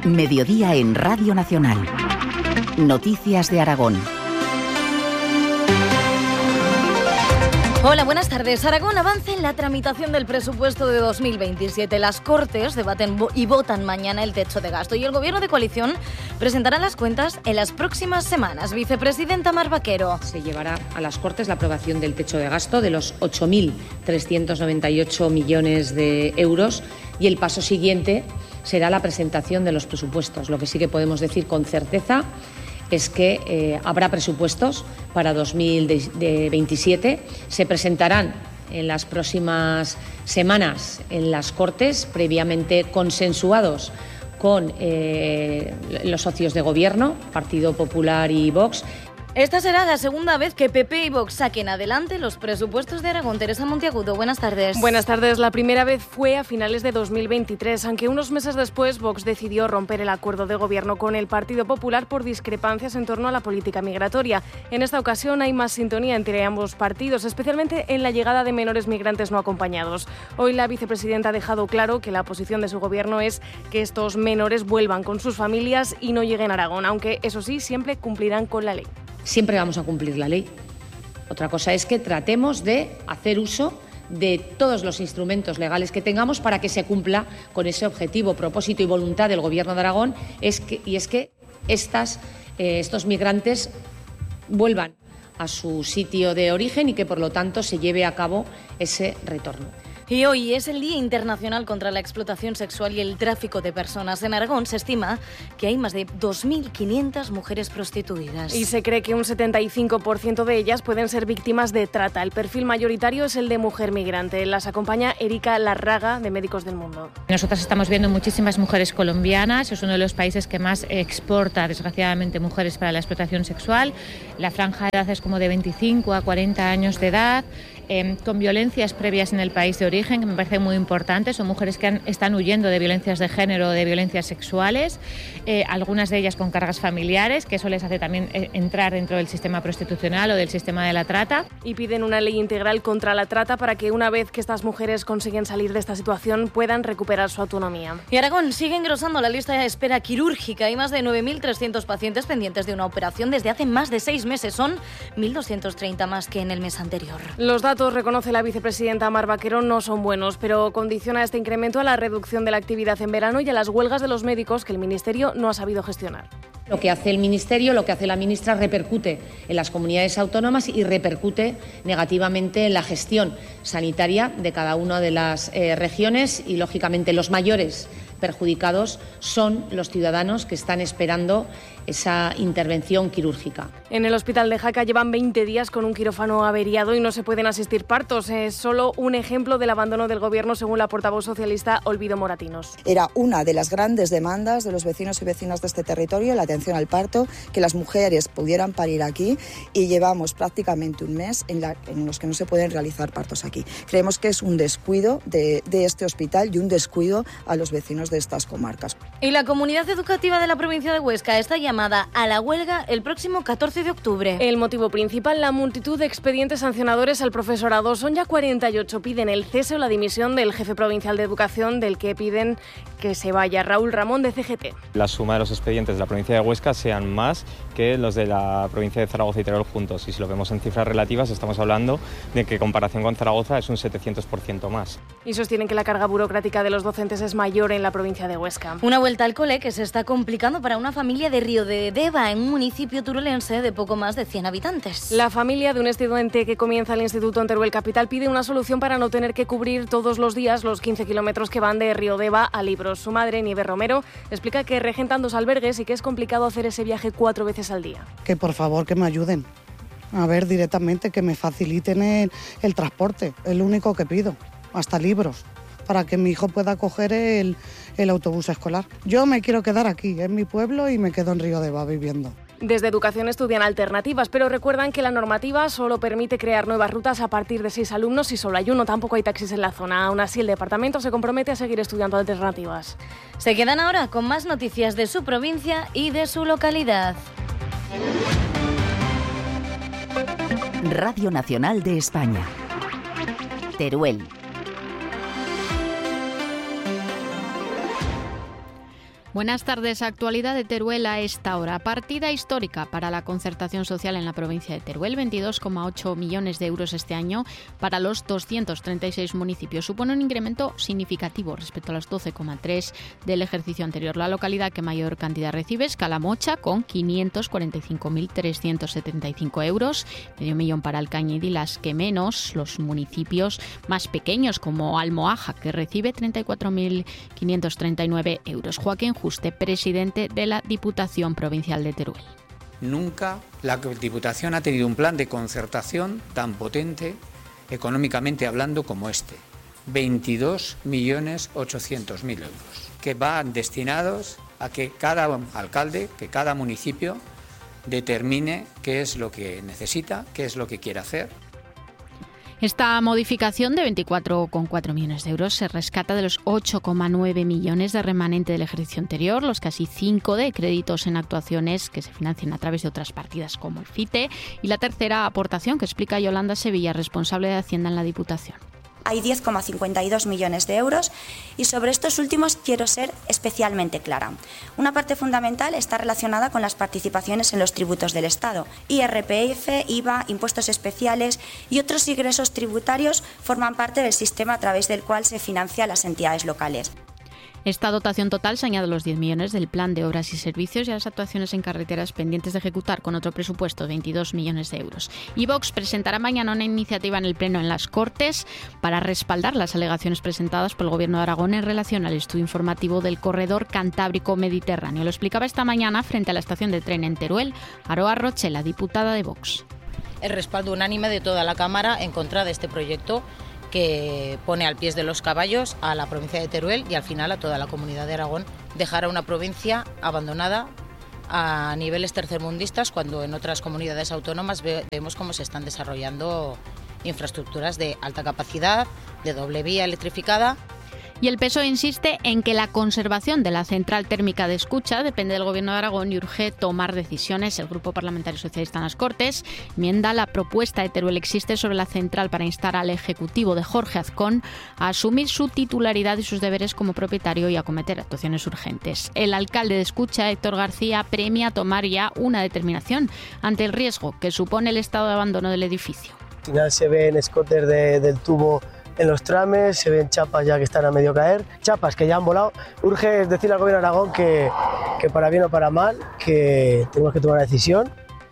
Mediodía en Radio Nacional. Noticias de Aragón. Hola, buenas tardes. Aragón avanza en la tramitación del presupuesto de 2027. Las Cortes debaten y votan mañana el techo de gasto y el Gobierno de coalición presentará las cuentas en las próximas semanas. Vicepresidenta Mar Vaquero. Se llevará a las Cortes la aprobación del techo de gasto de los 8.398 millones de euros y el paso siguiente será la presentación de los presupuestos. Lo que sí que podemos decir con certeza es que habrá presupuestos para 2027. Se presentarán en las próximas semanas en las Cortes, previamente consensuados con los socios de Gobierno, Partido Popular y Vox. Esta será la segunda vez que PP y Vox saquen adelante los presupuestos de Aragón. Teresa Monteagudo, buenas tardes. Buenas tardes. La primera vez fue a finales de 2023, aunque unos meses después Vox decidió romper el acuerdo de gobierno con el Partido Popular por discrepancias en torno a la política migratoria. En esta ocasión hay más sintonía entre ambos partidos, especialmente en la llegada de menores migrantes no acompañados. Hoy la vicepresidenta ha dejado claro que la posición de su gobierno es que estos menores vuelvan con sus familias y no lleguen a Aragón, aunque eso sí, siempre cumplirán con la ley. Siempre vamos a cumplir la ley. Otra cosa es que tratemos de hacer uso de todos los instrumentos legales que tengamos para que se cumpla con ese objetivo, propósito y voluntad del Gobierno de Aragón, es que estos migrantes vuelvan a su sitio de origen y que, por lo tanto, se lleve a cabo ese retorno. Y hoy es el Día Internacional contra la Explotación Sexual y el Tráfico de Personas. En Aragón se estima que hay más de 2.500 mujeres prostituidas. Y se cree que un 75% de ellas pueden ser víctimas de trata. El perfil mayoritario es el de mujer migrante. Las acompaña Erika Larraga, de Médicos del Mundo. Nosotras estamos viendo muchísimas mujeres colombianas. Es uno de los países que más exporta, desgraciadamente, mujeres para la explotación sexual. La franja de edad es como de 25 a 40 años de edad. Con violencias previas en el país de origen, que me parece muy importante. Son mujeres que están huyendo de violencias de género o de violencias sexuales, algunas de ellas con cargas familiares, que eso les hace también entrar dentro del sistema prostitucional o del sistema de la trata. Y piden una ley integral contra la trata para que una vez que estas mujeres consiguen salir de esta situación puedan recuperar su autonomía. Y Aragón sigue engrosando la lista de espera quirúrgica. Hay más de 9.300 pacientes pendientes de una operación desde hace más de 6 meses. Son 1.230 más que en el mes anterior. Los datos, reconoce la vicepresidenta Mar Vaquero, no son buenos, pero condiciona este incremento a la reducción de la actividad en verano y a las huelgas de los médicos que el Ministerio no ha sabido gestionar. Lo que hace el Ministerio, lo que hace la ministra, repercute en las comunidades autónomas y repercute negativamente en la gestión sanitaria de cada una de las regiones y, lógicamente, los mayores perjudicados son los ciudadanos que están esperando esa intervención quirúrgica. En el hospital de Jaca llevan 20 días con un quirófano averiado y no se pueden asistir partos. Es solo un ejemplo del abandono del Gobierno, según la portavoz socialista Olvido Moratinos. Era una de las grandes demandas de los vecinos y vecinas de este territorio, la atención al parto, que las mujeres pudieran parir aquí, y llevamos prácticamente un mes en los que no se pueden realizar partos aquí. Creemos que es un descuido de este hospital y un descuido a los vecinos de estas comarcas. Y la comunidad educativa de la provincia de Huesca está llamada a la huelga el próximo 14 de octubre. El motivo principal, la multitud de expedientes sancionadores al profesorado. Son ya 48. Piden el cese o la dimisión del jefe provincial de educación, del que piden que se vaya, Raúl Ramón, de CGT. La suma de los expedientes de la provincia de Huesca sean más que los de la provincia de Zaragoza y Teruel juntos. Y si lo vemos en cifras relativas, estamos hablando de que en comparación con Zaragoza es un 700% más. Y sostienen que la carga burocrática de los docentes es mayor en la provincia de Huesca. Una vuelta al cole que se está complicando para una familia de Río de Deva, en un municipio turolense de poco más de 100 habitantes. La familia de un estudiante que comienza el instituto en Teruel Capital pide una solución para no tener que cubrir todos los días los 15 kilómetros que van de Río Deva a Libros. Su madre, Nieves Romero, explica que regentan 2 albergues y que es complicado hacer ese viaje 4 veces al día. Que por favor que me ayuden. A ver, directamente que me faciliten el transporte, es lo único que pido, hasta Libros, para que mi hijo pueda coger el autobús escolar. Yo me quiero quedar aquí, en mi pueblo, y me quedo en Río Deva viviendo. Desde Educación estudian alternativas, pero recuerdan que la normativa solo permite crear nuevas rutas a partir de 6 alumnos y solo hay uno. Tampoco hay taxis en la zona. Aún así, el departamento se compromete a seguir estudiando alternativas. Se quedan ahora con más noticias de su provincia y de su localidad. Radio Nacional de España. Teruel. Buenas tardes. Actualidad de Teruel a esta hora. Partida histórica para la concertación social en la provincia de Teruel. 22,8 millones de euros este año para los 236 municipios. Supone un incremento significativo respecto a los 12,3 del ejercicio anterior. La localidad que mayor cantidad recibe es Calamocha, con 545.375 euros. Medio millón para Alcañiz, y las que menos, los municipios más pequeños como Almohaja, que recibe 34.539 euros. Joaquín Juste, presidente de la Diputación Provincial de Teruel. Nunca la Diputación ha tenido un plan de concertación tan potente, económicamente hablando, como este. 22.800.000 euros, que van destinados a que cada alcalde, que cada municipio determine qué es lo que necesita, qué es lo que quiere hacer. Esta modificación de 24,4 millones de euros se rescata de los 8,9 millones de remanente del ejercicio anterior, los casi 5 de créditos en actuaciones que se financian a través de otras partidas como el FITE, y la tercera aportación que explica Yolanda Sevilla, responsable de Hacienda en la Diputación. Hay 10,52 millones de euros y sobre estos últimos quiero ser especialmente clara. Una parte fundamental está relacionada con las participaciones en los tributos del Estado. IRPF, IVA, impuestos especiales y otros ingresos tributarios forman parte del sistema a través del cual se financian las entidades locales. Esta dotación total se añade a los 10 millones del Plan de Obras y Servicios y a las actuaciones en carreteras pendientes de ejecutar con otro presupuesto de 22 millones de euros. Y Vox presentará mañana una iniciativa en el Pleno en las Cortes para respaldar las alegaciones presentadas por el Gobierno de Aragón en relación al estudio informativo del corredor Cantábrico-Mediterráneo. Lo explicaba esta mañana frente a la estación de tren en Teruel Aroa Rochela, diputada de Vox. El respaldo unánime de toda la Cámara en contra de este proyecto que pone al pie de los caballos a la provincia de Teruel y al final a toda la comunidad de Aragón, dejar a una provincia abandonada a niveles tercermundistas, cuando en otras comunidades autónomas vemos cómo se están desarrollando infraestructuras de alta capacidad, de doble vía electrificada. Y el PSOE insiste en que la conservación de la central térmica de Escucha depende del Gobierno de Aragón y urge tomar decisiones. El Grupo Parlamentario Socialista en las Cortes enmienda la propuesta de Teruel Existe sobre la central para instar al Ejecutivo de Jorge Azcón a asumir su titularidad y sus deberes como propietario y acometer actuaciones urgentes. El alcalde de Escucha, Héctor García, premia tomar ya una determinación ante el riesgo que supone el estado de abandono del edificio. Al final se ven escotes del tubo en los trames, se ven chapas ya que están a medio caer, chapas que ya han volado. Urge decirle al Gobierno de Aragón que para bien o para mal, que tenemos que tomar una decisión.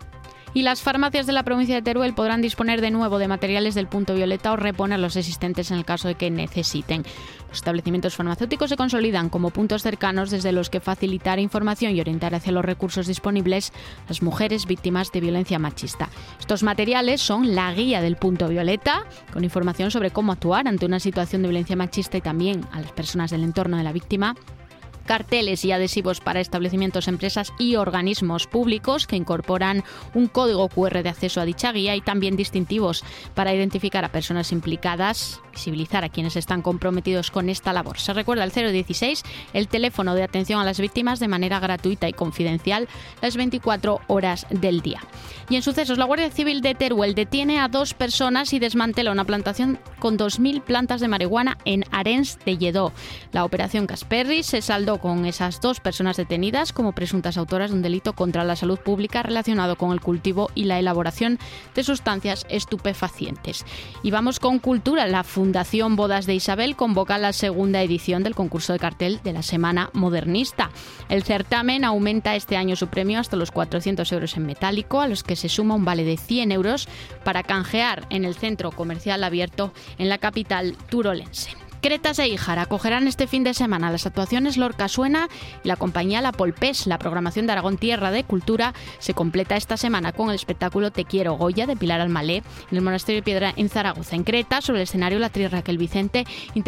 Y las farmacias de la provincia de Teruel podrán disponer de nuevo de materiales del punto violeta o reponer los existentes en el caso de que necesiten. Los establecimientos farmacéuticos se consolidan como puntos cercanos desde los que facilitar información y orientar hacia los recursos disponibles a las mujeres víctimas de violencia machista. Estos materiales son la guía del punto violeta, con información sobre cómo actuar ante una situación de violencia machista y también a las personas del entorno de la víctima, carteles y adhesivos para establecimientos, empresas y organismos públicos que incorporan un código QR de acceso a dicha guía y también distintivos para identificar a personas implicadas, visibilizar a quienes están comprometidos con esta labor. Se recuerda el 016, el teléfono de atención a las víctimas de manera gratuita y confidencial las 24 horas del día. Y en sucesos, la Guardia Civil de Teruel detiene a 2 personas y desmantela una plantación con 2.000 plantas de marihuana en Arenys de Lledó. La operación Casperri se saldó con esas 2 personas detenidas como presuntas autoras de un delito contra la salud pública relacionado con el cultivo y la elaboración de sustancias estupefacientes. Y vamos con cultura. La Fundación Bodas de Isabel convoca la segunda edición del concurso de cartel de la Semana Modernista. El certamen aumenta este año su premio hasta los 400 euros en metálico, a los que se suma un vale de 100 euros para canjear en el centro comercial abierto en la capital turolense. Cretas e Híjar acogerán este fin de semana las actuaciones Lorca Suena y la compañía La Polpés. La programación de Aragón Tierra de Cultura se completa esta semana con el espectáculo Te quiero Goya de Pilar Almalé en el Monasterio de Piedra en Zaragoza. En Creta, sobre el escenario, la actriz Raquel Vicente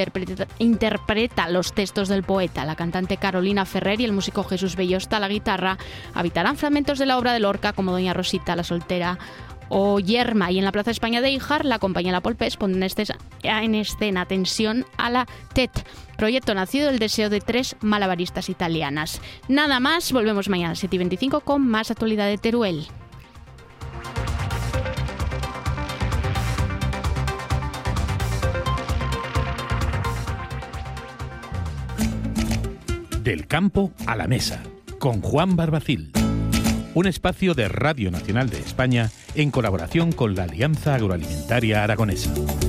interpreta los textos del poeta. La cantante Carolina Ferrer y el músico Jesús Bellosta a la guitarra habitarán fragmentos de la obra de Lorca como Doña Rosita, la soltera o Yerma. Y en la Plaza España de Híjar, la compañía La Polpés pone en escena Tensión a la TET, proyecto nacido del deseo de 3 malabaristas italianas. Nada más, volvemos mañana a 7:25 con más actualidad de Teruel. Del campo a la mesa, con Juan Barbacil. Un espacio de Radio Nacional de España en colaboración con la Alianza Agroalimentaria Aragonesa.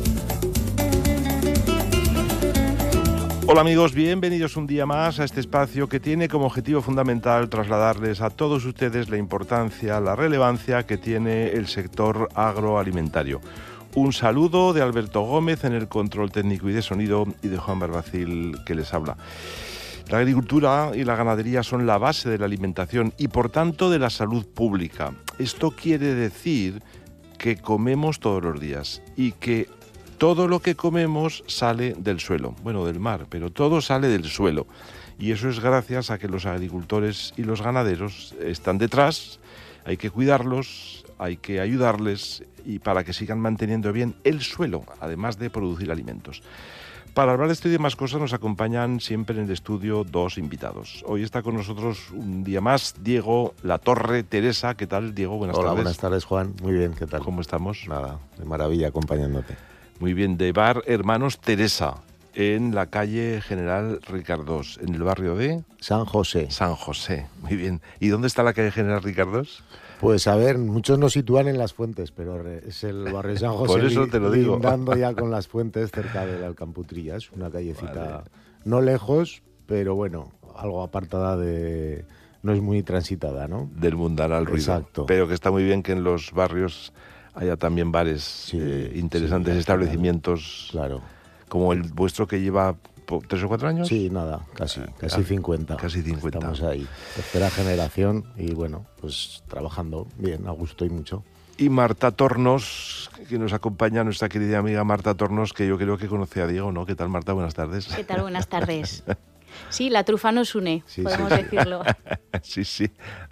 Hola amigos, bienvenidos un día más a este espacio que tiene como objetivo fundamental trasladarles a todos ustedes la importancia, la relevancia que tiene el sector agroalimentario. Un saludo de Alberto Gómez en el control técnico y de sonido y de Juan Barbacil que les habla. La agricultura y la ganadería son la base de la alimentación y por tanto de la salud pública. Esto quiere decir que comemos todos los días y que todo lo que comemos sale del suelo, bueno, del mar, pero todo sale del suelo. Y eso es gracias a que los agricultores y los ganaderos están detrás, hay que cuidarlos, hay que ayudarles y para que sigan manteniendo bien el suelo, además de producir alimentos. Para hablar de esto y de más cosas nos acompañan siempre en el estudio dos invitados. Hoy está con nosotros un día más Diego Latorre Teresa. ¿Qué tal, Diego? Buenas tardes. Hola, buenas tardes, Juan. Muy bien, ¿qué tal? ¿Cómo estamos? Nada, de maravilla acompañándote. Muy bien, de Bar Hermanos Teresa, en la calle General Ricardós, en el barrio de... San José. San José, muy bien. ¿Y dónde está la calle General Ricardós? Pues a ver, muchos nos sitúan en Las Fuentes, pero es el barrio de San José. Por eso te lo digo. Lindando ya con Las Fuentes, cerca de la Alcamputría. Es una callecita no lejos, pero bueno, algo apartada de... No es muy transitada, ¿no? Del mundanal ruido. Exacto. Pero que está muy bien que en los barrios haya también bares interesantes, establecimientos. Claro. Como el vuestro que lleva 3 o 4 años. Sí, nada, casi 50. Casi 50. Estamos ahí, tercera generación y bueno, pues trabajando bien, a gusto y mucho. Y Marta Tornos, que nos acompaña, nuestra querida amiga Marta Tornos, que yo creo que conoce a Diego, ¿no? ¿Qué tal, Marta? Buenas tardes. ¿Qué tal? Buenas tardes. Sí, la trufa nos une, podemos decirlo. Sí.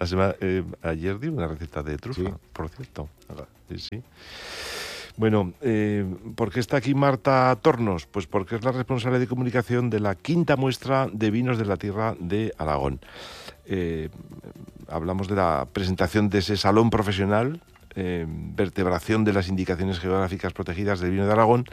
Ayer di una receta de trufa, por cierto. Sí. Bueno, ¿por qué está aquí Marta Tornos? Pues porque es la responsable de comunicación de la 5ª muestra de vinos de la tierra de Aragón. Hablamos de la presentación de ese salón profesional, vertebración de las indicaciones geográficas protegidas del vino de Aragón.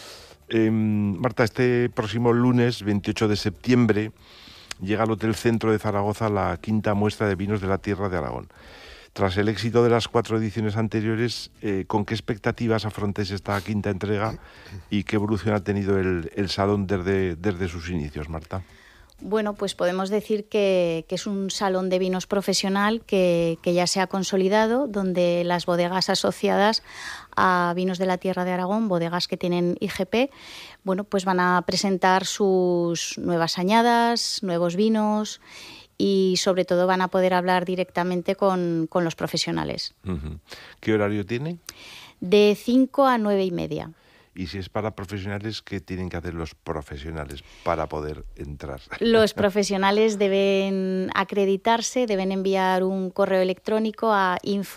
Marta, este próximo lunes, 28 de septiembre, llega al Hotel Centro de Zaragoza la 5ª muestra de vinos de la tierra de Aragón. Tras el éxito de las 4 ediciones anteriores, ¿con qué expectativas afrontáis esta 5ª entrega y qué evolución ha tenido el salón desde sus inicios, Marta? Bueno, pues podemos decir que es un salón de vinos profesional que ya se ha consolidado, donde las bodegas asociadas a vinos de la tierra de Aragón, bodegas que tienen IGP, bueno, pues van a presentar sus nuevas añadas, nuevos vinos y sobre todo van a poder hablar directamente con los profesionales. ¿Qué horario tiene? De 5 a 9:30. Y si es para profesionales, ¿qué tienen que hacer los profesionales para poder entrar? Los profesionales deben acreditarse, deben enviar un correo electrónico a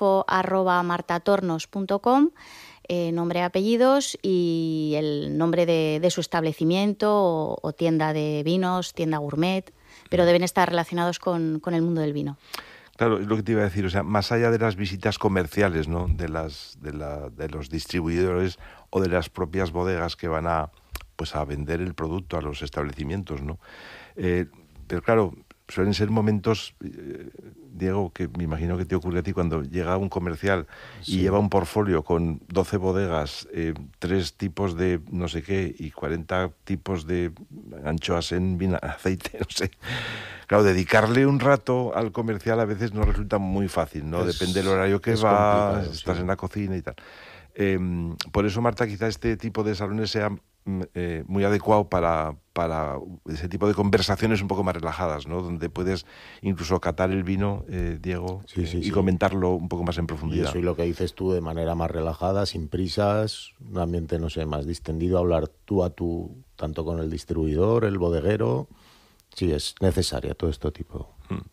info@martatornos.com, nombre, apellidos y el nombre de su establecimiento o tienda de vinos, tienda gourmet, pero deben estar relacionados con el mundo del vino. Claro, es lo que te iba a decir, o sea, más allá de las visitas comerciales, ¿no? de los distribuidores o de las propias bodegas que van a vender el producto a los establecimientos, ¿no? Pero claro, suelen ser momentos, Diego, que me imagino que te ocurre a ti cuando llega un comercial y lleva un portfolio con 12 bodegas, 3 tipos de no sé qué y 40 tipos de anchoas en aceite, no sé. Claro, dedicarle un rato al comercial a veces no resulta muy fácil, ¿no? Depende del horario que va, estás en la cocina y tal. Por eso, Marta, quizá este tipo de salones sea muy adecuado para ese tipo de conversaciones un poco más relajadas, ¿no? Donde puedes incluso catar el vino, Diego, y comentarlo un poco más en profundidad. Y eso y lo que dices tú de manera más relajada, sin prisas, un ambiente, no sé, más distendido, hablar tú a tú, tanto con el distribuidor, el bodeguero. Sí, es necesaria todo este tipo.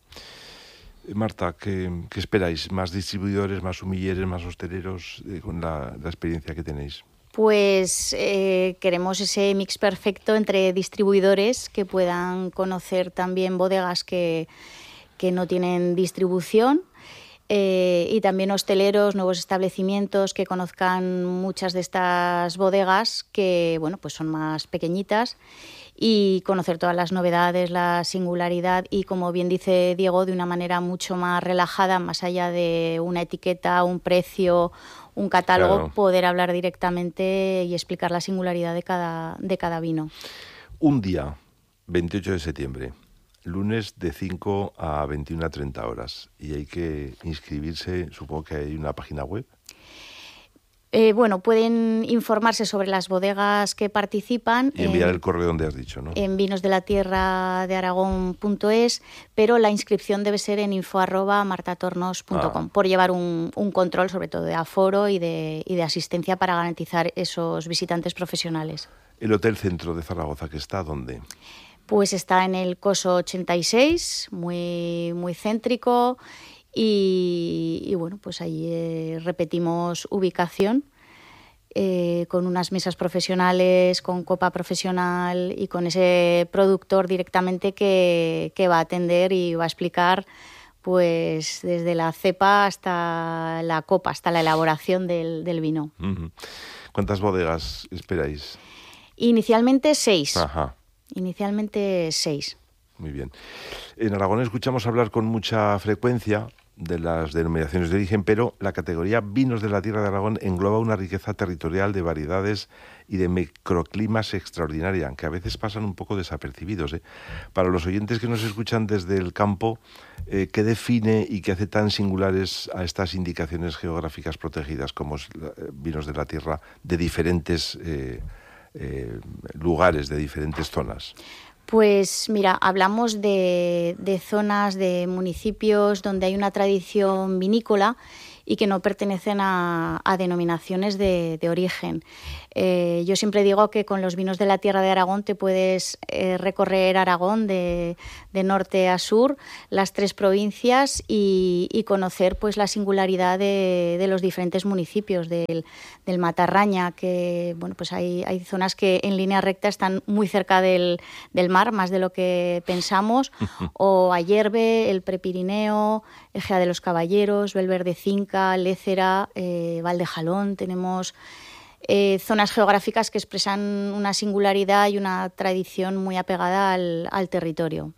Marta, ¿qué esperáis? ¿Más distribuidores, más sumilleres, más hosteleros con la experiencia que tenéis? Pues queremos ese mix perfecto entre distribuidores que puedan conocer también bodegas que no tienen distribución, y también hosteleros, nuevos establecimientos que conozcan muchas de estas bodegas que, bueno, pues son más pequeñitas, y conocer todas las novedades, la singularidad y, como bien dice Diego, de una manera mucho más relajada, más allá de una etiqueta, un precio, un catálogo, claro, poder hablar directamente y explicar la singularidad de cada vino. Un día, 28 de septiembre, lunes de 5 a 21:30 horas, y hay que inscribirse, supongo que hay una página web. Bueno, pueden informarse sobre las bodegas que participan. Y enviar el correo donde has dicho, ¿no? En vinosdelatierradearagón.es, pero la inscripción debe ser en info@martatornos.com, por llevar un control, sobre todo de aforo y de asistencia, para garantizar esos visitantes profesionales. ¿El Hotel Centro de Zaragoza, que está dónde? Pues está en el Coso 86, muy, muy céntrico. Y bueno, pues ahí repetimos ubicación, con unas mesas profesionales, con copa profesional y con ese productor directamente que va a atender y va a explicar, pues desde la cepa hasta la copa, hasta la elaboración del vino. Uh-huh. ¿Cuántas bodegas esperáis? Inicialmente 6. Ajá. Inicialmente 6. Muy bien. En Aragón escuchamos hablar con mucha frecuencia de las denominaciones de origen, pero la categoría Vinos de la Tierra de Aragón engloba una riqueza territorial de variedades y de microclimas extraordinaria, que a veces pasan un poco desapercibidos, ¿eh? Para los oyentes que nos escuchan desde el campo, ¿qué define y qué hace tan singulares a estas indicaciones geográficas protegidas como Vinos de la Tierra de diferentes lugares, de diferentes zonas? Pues mira, hablamos de zonas, de municipios donde hay una tradición vinícola y que no pertenecen a denominaciones de origen. Yo siempre digo que con los vinos de la Tierra de Aragón te puedes recorrer Aragón de norte a sur, las 3 provincias, y conocer pues la singularidad de los diferentes municipios del Matarraña, que bueno, pues hay zonas que en línea recta están muy cerca del mar, más de lo que pensamos, o Ayerbe, el Prepirineo, Ejea de los Caballeros, Belverde Cinca, Lécera, Valdejalón. Tenemos zonas geográficas que expresan una singularidad y una tradición muy apegada al territorio.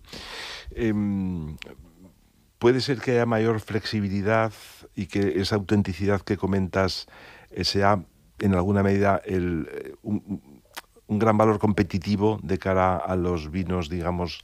Puede ser que haya mayor flexibilidad y que esa autenticidad que comentas sea en alguna medida un gran valor competitivo de cara a los vinos, digamos,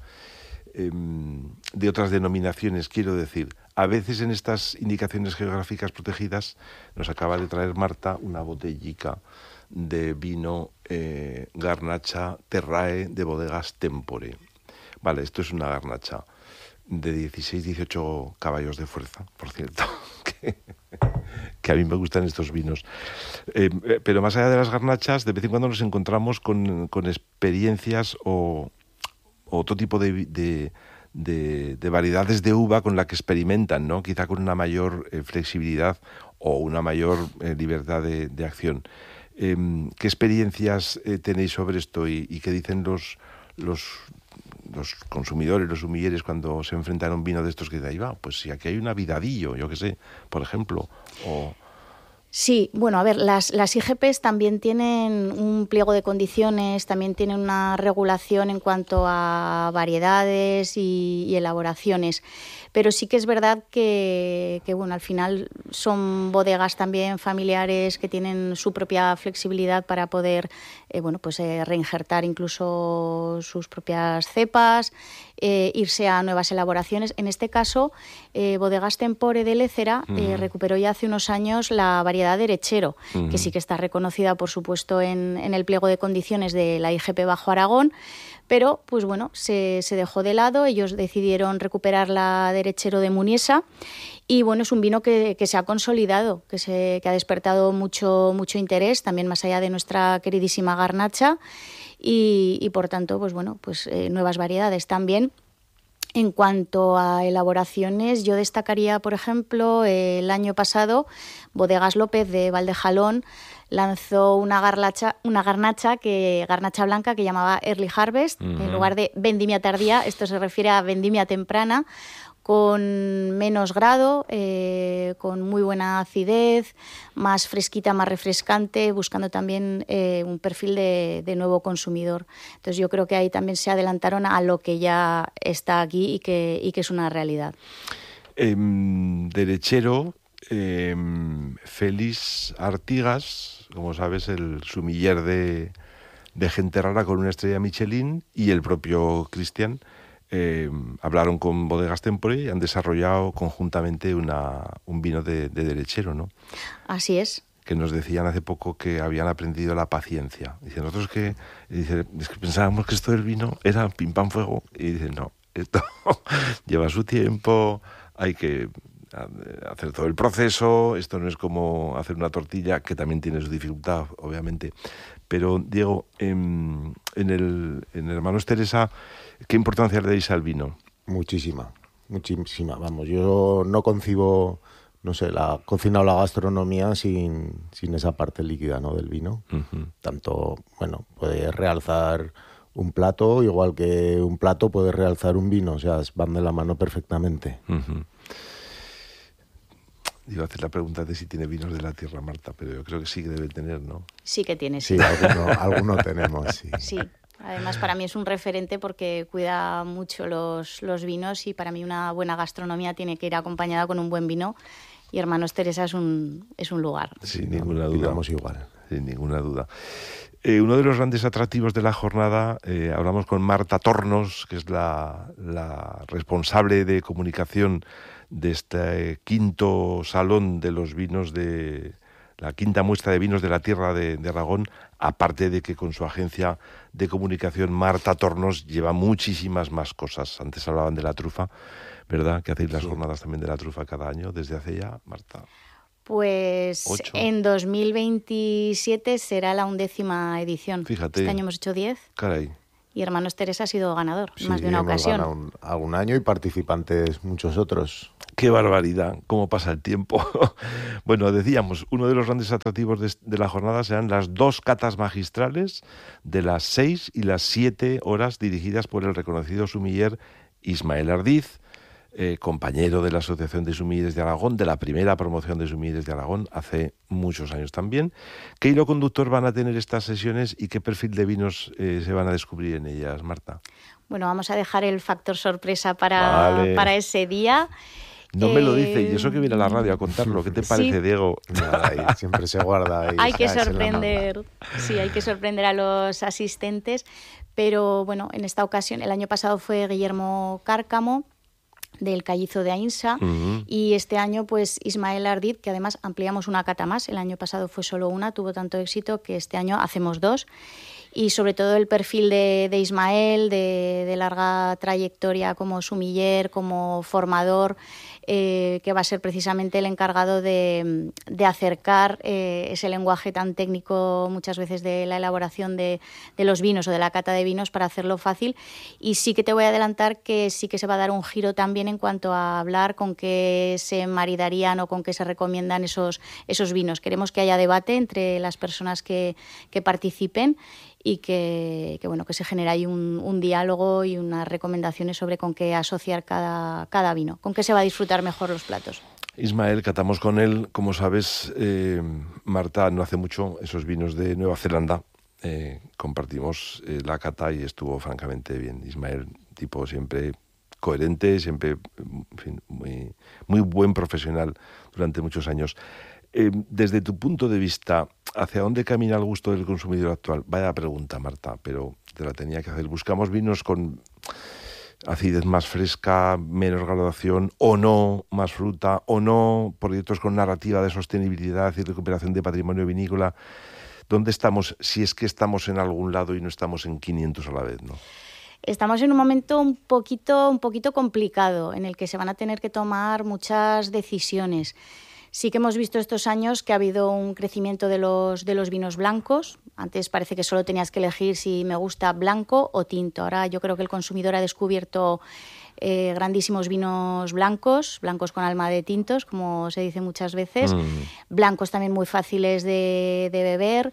de otras denominaciones. Quiero decir, a veces en estas indicaciones geográficas protegidas nos acaba de traer Marta una botellica de vino Garnacha Terrae de bodegas Tempore. Vale, esto es una Garnacha de 16-18 caballos de fuerza, por cierto, que a mí me gustan estos vinos. Pero más allá de las garnachas, de vez en cuando nos encontramos con experiencias o otro tipo de variedades de uva con la que experimentan, ¿no? Quizá con una mayor flexibilidad o una mayor libertad de acción. ¿Qué experiencias tenéis sobre esto y qué dicen los consumidores, los sumilleres, cuando se enfrentan a un vino de estos que dicen, ahí va, pues si aquí hay un avidadillo, yo qué sé, por ejemplo, o... Sí, bueno, a ver, las IGPs también tienen un pliego de condiciones, también tienen una regulación en cuanto a variedades y elaboraciones, pero sí que es verdad que bueno, al final son bodegas también familiares que tienen su propia flexibilidad para poder reinjertar incluso sus propias cepas, irse a nuevas elaboraciones. En este caso, Bodegas Tempore de Lécera recuperó ya hace unos años la variedad de Erechero, que sí que está reconocida, por supuesto, en el pliego de condiciones de la IGP Bajo Aragón, pero pues bueno, se dejó de lado. Ellos decidieron recuperar la de Erechero de Muniesa, y bueno, es un vino que se ha consolidado, que ha despertado mucho interés, también más allá de nuestra queridísima Garnacha, y por tanto, pues bueno, nuevas variedades también. En cuanto a elaboraciones, yo destacaría, por ejemplo, el año pasado, Bodegas López de Valdejalón lanzó una garnacha blanca que llamaba Early Harvest, en lugar de vendimia tardía. Esto se refiere a vendimia temprana, con menos grado, con muy buena acidez, más fresquita, más refrescante, buscando también un perfil de nuevo consumidor. Entonces yo creo que ahí también se adelantaron a lo que ya está aquí y que es una realidad. Derechero, Félix Artigas, como sabes, el sumiller de gente rara con una estrella Michelin, y el propio Cristian hablaron con Bodegas Tempore y han desarrollado conjuntamente un vino de derechero, ¿no? Así es. Que nos decían hace poco que habían aprendido la paciencia. Dicen, nosotros es que pensábamos que esto del vino era pim pam fuego, y dicen, no, esto lleva su tiempo, hay que hacer todo el proceso, esto no es como hacer una tortilla, que también tiene su dificultad, obviamente. Pero, Diego, en Hermanos Teresa, ¿qué importancia le dais al vino? Muchísima. Vamos, yo no concibo, no sé, la cocina o la gastronomía sin esa parte líquida, ¿no?, del vino. Uh-huh. Tanto, bueno, puede realzar un plato, igual que un plato puede realzar un vino, o sea, van de la mano perfectamente. Uh-huh. Iba a hacer la pregunta de si tiene vinos de la tierra, Marta, pero yo creo que sí que debe tener, ¿no? Sí que tiene, sí. Sí, alguno tenemos, sí. Sí, además para mí es un referente porque cuida mucho los vinos, y para mí una buena gastronomía tiene que ir acompañada con un buen vino, y Hermanos Teresa es un lugar. Sin ninguna duda. Digamos igual. Sin ninguna duda. Uno de los grandes atractivos de la jornada, hablamos con Marta Tornos, que es la responsable de comunicación de este quinto salón de los vinos, de la quinta muestra de vinos de la tierra de Aragón, aparte de que con su agencia de comunicación Marta Tornos lleva muchísimas más cosas. Antes hablaban de la trufa, ¿verdad? Que hacéis las jornadas también de la trufa cada año, desde hace ya, Marta. Pues 8. En 2027 será la 11ª edición. Fíjate. Este año hemos hecho 10. Caray. Y Hermanos Teresa ha sido ganador, sí, más de una ocasión. Algún año, y participantes muchos otros. ¡Qué barbaridad! ¿Cómo pasa el tiempo? Bueno, decíamos, uno de los grandes atractivos de la jornada serán las 2 catas magistrales de las 6 y las 7 horas dirigidas por el reconocido sumiller Ismael Ardiz, compañero de la Asociación de Sumilleres de Aragón, de la primera promoción de Sumilleres de Aragón, hace muchos años también. ¿Qué hilo conductor van a tener estas sesiones y qué perfil de vinos se van a descubrir en ellas, Marta? Bueno, vamos a dejar el factor sorpresa para ese día. No me lo dice, y eso que viene a la radio a contarlo. ¿Qué te parece, sí, Diego? Nada, siempre se guarda ahí. Hay que sorprender, sí, hay que sorprender a los asistentes. Pero bueno, en esta ocasión, el año pasado fue Guillermo Cárcamo, del Callizo de Ainsa, uh-huh, y este año pues Ismael Ardiz, que además ampliamos una cata más. El año pasado fue solo una, tuvo tanto éxito que este año hacemos 2. Y sobre todo el perfil de Ismael, de larga trayectoria como sumiller, como formador, que va a ser precisamente el encargado de acercar ese lenguaje tan técnico muchas veces de la elaboración de los vinos o de la cata de vinos, para hacerlo fácil. Y sí que te voy a adelantar que sí que se va a dar un giro también en cuanto a hablar con qué se maridarían o con qué se recomiendan esos vinos. Queremos que haya debate entre las personas que participen, y que se genere ahí un diálogo y unas recomendaciones sobre con qué asociar cada vino, con qué se va a disfrutar mejor los platos. Ismael, catamos con él, como sabes, Marta, no hace mucho, esos vinos de Nueva Zelanda. Compartimos la cata y estuvo francamente bien. Ismael, tipo siempre coherente, siempre, en fin, muy buen profesional durante muchos años. Desde tu punto de vista, ¿hacia dónde camina el gusto del consumidor actual? Vaya pregunta, Marta, pero te la tenía que hacer. ¿Buscamos vinos con acidez más fresca, menos graduación, o no, más fruta, o no, proyectos con narrativa de sostenibilidad y recuperación de patrimonio vinícola? ¿Dónde estamos, si es que estamos en algún lado y no estamos en 500 a la vez, ¿no? Estamos en un momento un poquito complicado, en el que se van a tener que tomar muchas decisiones. Sí que hemos visto estos años que ha habido un crecimiento de los vinos blancos. Antes parece que solo tenías que elegir si me gusta blanco o tinto. Ahora yo creo que el consumidor ha descubierto grandísimos vinos blancos con alma de tintos, como se dice muchas veces. Blancos también muy fáciles de beber.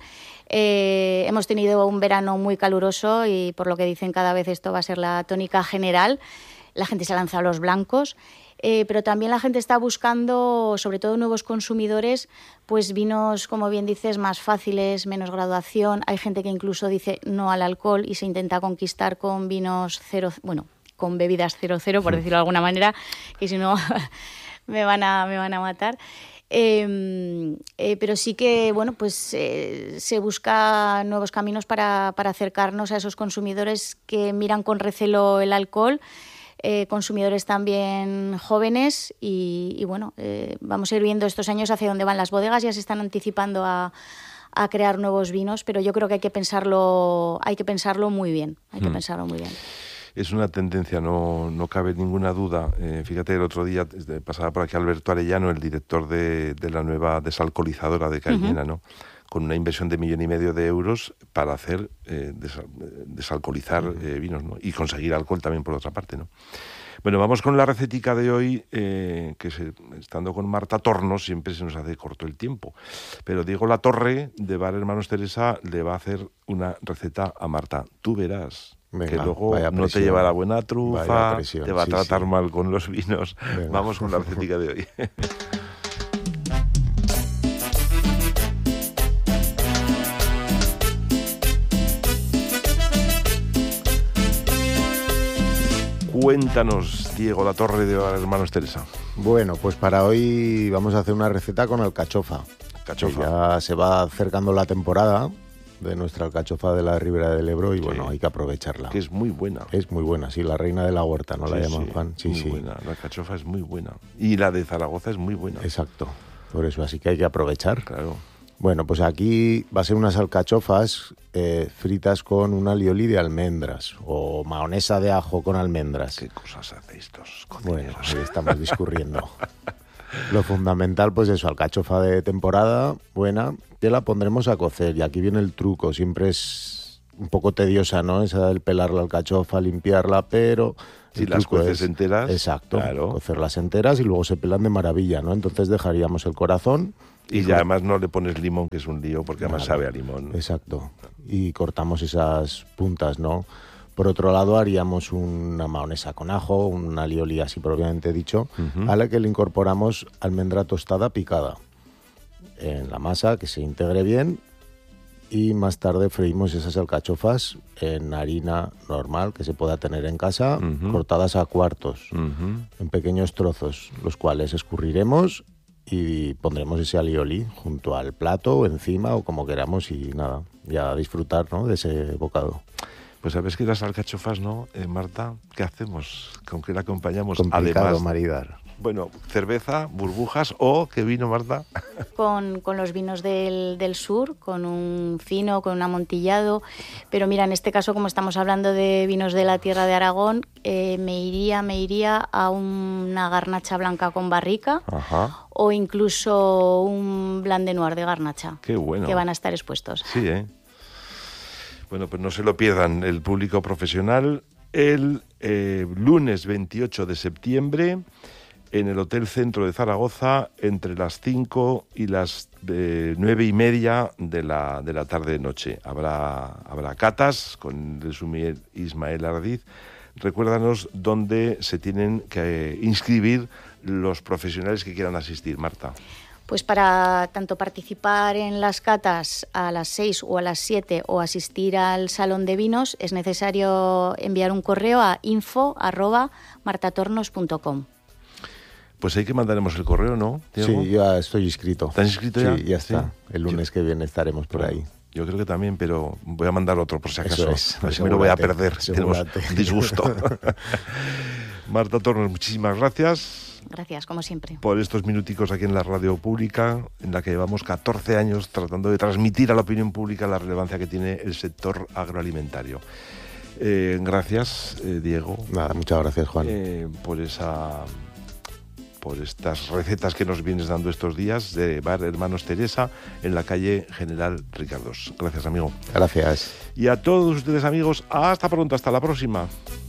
Hemos tenido un verano muy caluroso y, por lo que dicen, cada vez esto va a ser la tónica general. la gente se ha lanzado a los blancos, pero también la gente está buscando, sobre todo nuevos consumidores, pues vinos, como bien dices, más fáciles, menos graduación. Hay gente que incluso dice no al alcohol y se intenta conquistar con vinos cero, bueno, con bebidas 0,0, por decirlo de alguna manera, que si no me van a matar. Pero sí que bueno, pues se busca nuevos caminos para acercarnos a esos consumidores que miran con recelo el alcohol, consumidores también jóvenes y bueno, vamos a ir viendo estos años hacia dónde van las bodegas. Ya se están anticipando a crear nuevos vinos, pero yo creo que hay que pensarlo muy bien, Es una tendencia, no cabe ninguna duda. Fíjate, el otro día pasaba por aquí Alberto Arellano, el director de la nueva desalcoholizadora de Cariñena, ¿no? Con una inversión de 1,5 millones de euros para hacer desalcoholizar vinos, ¿no? Y conseguir alcohol también por otra parte, ¿no? Bueno, vamos con la recetica de hoy, estando con Marta Tornos siempre se nos hace corto el tiempo. Pero Diego Latorre, de Bar Hermanos Teresa, le va a hacer una receta a Marta. Tú verás. Venga, que luego no te llevará buena trufa, te va a tratar mal con los vinos. Venga. Vamos con la recetica de hoy. Cuéntanos, Diego Latorre, de Hermanos Teresa. Bueno, pues para hoy vamos a hacer una receta con alcachofa. Ya se va acercando la temporada de nuestra alcachofa de la Ribera del Ebro y bueno, hay que aprovecharla. Que es muy buena. Es muy buena, sí, la reina de la huerta, ¿no? La llaman, Juan. Sí, muy buena. La alcachofa es muy buena. Y la de Zaragoza es muy buena. Exacto. Por eso, así que hay que aprovechar. Claro. Bueno, pues aquí va a ser unas alcachofas fritas con un alioli de almendras o mahonesa de ajo con almendras. ¿Qué cosas hacéis estos cocineros? Bueno, ahí estamos discurriendo. Lo fundamental, pues eso, alcachofa de temporada, buena, que la pondremos a cocer. Y aquí viene el truco, siempre es un poco tediosa, ¿no? Esa del pelar la alcachofa, limpiarla, pero... Si las cueces enteras... Exacto, claro. Cocerlas enteras y luego se pelan de maravilla, ¿no? Entonces dejaríamos el corazón... Y ya además no le pones limón, que es un lío, porque además sabe a limón. Exacto. Y cortamos esas puntas, ¿no? Por otro lado, haríamos una mahonesa con ajo, un alioli así propiamente dicho, a la que le incorporamos almendra tostada picada en la masa, que se integre bien, y más tarde freímos esas alcachofas en harina normal que se pueda tener en casa, cortadas a cuartos, en pequeños trozos, los cuales escurriremos y pondremos ese alioli junto al plato o encima o como queramos y nada, ya a disfrutar, ¿no?, de ese bocado. Pues sabes que las alcachofas, ¿no, Marta? ¿Qué hacemos? ¿Con qué la acompañamos? Complicado además, maridar. Bueno, cerveza, burbujas o ¿qué vino, Marta? Con los vinos del sur, con un fino, con un amontillado. Pero mira, en este caso, como estamos hablando de vinos de la tierra de Aragón, me iría a una garnacha blanca con barrica. Ajá. O incluso un blanc de noir de garnacha. Qué bueno. Que van a estar expuestos. Sí, ¿eh? Bueno, pues no se lo pierdan el público profesional el lunes 28 de septiembre en el Hotel Centro de Zaragoza entre las 5 y las 9:30 de la tarde-noche. Habrá catas con el sommelier Ismael Ardiz. Recuérdanos dónde se tienen que inscribir los profesionales que quieran asistir, Marta. Pues para tanto participar en las catas a las 6 o a las 7 o asistir al Salón de Vinos es necesario enviar un correo a info@martatornos.com. Pues ahí que mandaremos el correo, ¿no, Diego? Sí, ya estoy inscrito. ¿Estás inscrito ya? Sí, ya está. Sí. El lunes que viene estaremos por ahí. Yo creo que también, pero voy a mandar otro por si acaso. Eso es, a ver si me lo voy a perder. Tenemos un disgusto. Marta Tornos, muchísimas gracias. Gracias, como siempre. Por estos minuticos aquí en la radio pública, en la que llevamos 14 años tratando de transmitir a la opinión pública la relevancia que tiene el sector agroalimentario. Gracias, Diego. Nada, muchas gracias, Juan. Por estas recetas que nos vienes dando estos días de Bar Hermanos Teresa en la calle General Ricardos. Gracias, amigo. Gracias. Y a todos ustedes, amigos, hasta pronto, hasta la próxima.